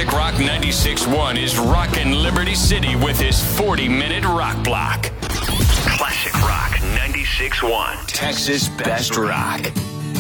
Classic Rock 96.1 is rockin' Liberty City with his 40-minute rock block. Classic Rock 96.1, Texas Best Rock.